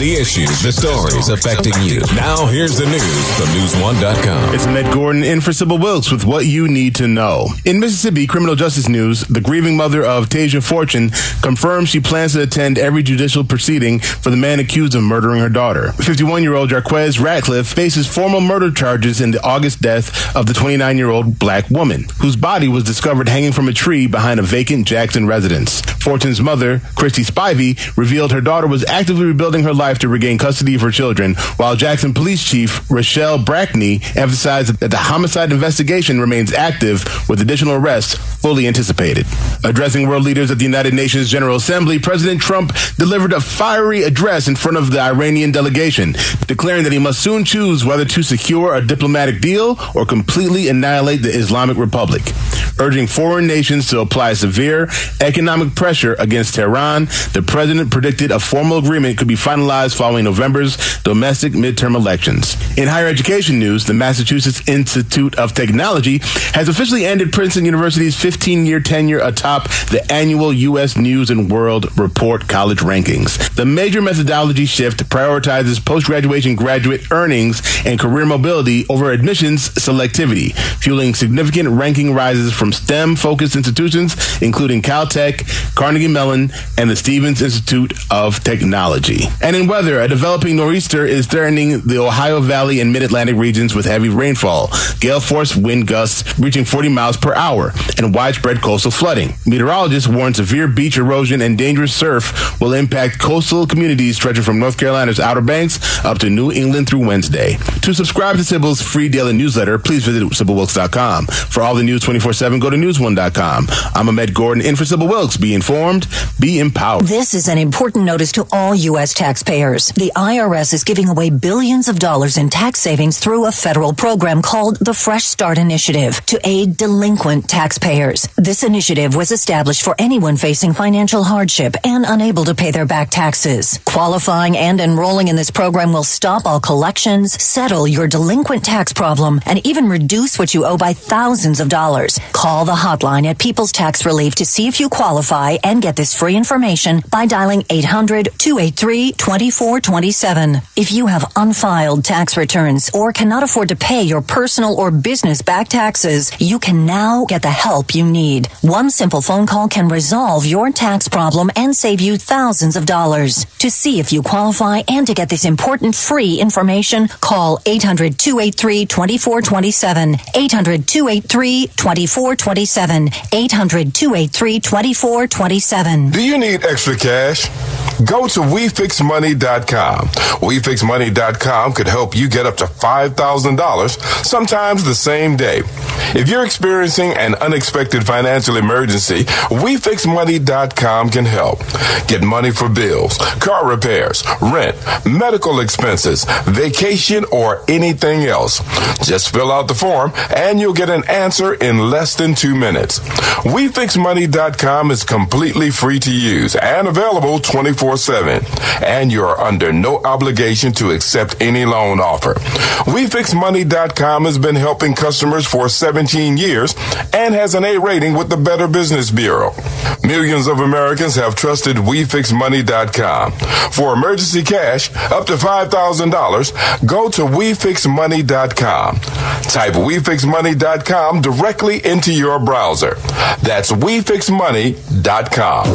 The issues, the stories affecting you. Now here's the news from News1.com. It's Ahmed Gordon in for Sybil Wilkes with what you need to know. In Mississippi criminal justice news, the grieving mother of Tasia Fortune confirms she plans to attend every judicial proceeding for the man accused of murdering her daughter. 51-year-old Jarquez Ratcliffe faces formal murder charges in the August death of the 29-year-old black woman, whose body was discovered hanging from a tree behind a vacant Jackson residence. Fortune's mother, Christy Spivey, revealed her daughter was actively rebuilding her life to regain custody of her children, while Jackson Police Chief Rochelle Brackney emphasized that the homicide investigation remains active, with additional arrests fully anticipated. Addressing world leaders at the United Nations General Assembly, President Trump delivered a fiery address in front of the Iranian delegation, declaring that he must soon choose whether to secure a diplomatic deal or completely annihilate the Islamic Republic, urging foreign nations to apply severe economic pressure against Tehran. The president predicted a formal agreement could be finalized following November's domestic midterm elections. In higher education news, the Massachusetts Institute of Technology has officially ended Princeton University's 15-year tenure atop the annual U.S. News and World Report college rankings. The major methodology shift prioritizes post-graduation graduate earnings and career mobility over admissions selectivity, fueling significant ranking rises from STEM-focused institutions, including Caltech, Carnegie Mellon, and the Stevens Institute of Technology. And in weather, a developing nor'easter is threatening the Ohio Valley and mid-Atlantic regions with heavy rainfall, gale-force wind gusts reaching 40 miles per hour, and widespread coastal flooding. Meteorologists warn severe beach erosion and dangerous surf will impact coastal communities stretching from North Carolina's Outer Banks up to New England through Wednesday. To subscribe to Sybil's free daily newsletter, please visit SybilWilkes.com. For all the news 24/7, go to News1.com. I'm Ahmed Gordon in for Sybil Wilkes. Be informed, be empowered. This is an important notice to all U.S. taxpayers. The IRS is giving away billions of dollars in tax savings through a federal program called the Fresh Start Initiative to aid delinquent taxpayers. This initiative was established for anyone facing financial hardship and unable to pay their back taxes. Qualifying and enrolling in this program will stop all collections, settle your delinquent tax problem, and even reduce what you owe by thousands of dollars. Call the hotline at People's Tax Relief to see if you qualify and get this free information by dialing 800-283-2427. If you have unfiled tax returns or cannot afford to pay your personal or business back taxes, you can now get the help you need. One simple phone call can resolve your tax problem and save you thousands of dollars. To see if you qualify and to get this important free information, call 800-283-2427. 800-283-2427. 800-283-2427. Do you need extra cash? Go to WeFixMoney.com. WeFixMoney.com could help you get up to $5,000, sometimes the same day. If you're experiencing an unexpected financial emergency, WeFixMoney.com can help. Get money for bills, car repairs, rent, medical expenses, vacation, or anything else. Just fill out the form and you'll get an answer in less than 2 minutes. WeFixMoney.com is completely free to use and available 24/7. And you're under no obligation to accept any loan offer. WeFixMoney.com has been helping customers for 17 years and has an A rating with the Better Business Bureau. Millions of Americans have trusted WeFixMoney.com. For emergency cash up to $5,000, go to WeFixMoney.com. Type WeFixMoney.com directly into your browser. That's WeFixMoney.com.